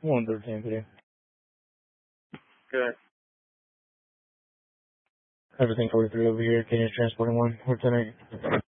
113 today. Good. Everything 43 over here. Can you transporting 1 or 10-8?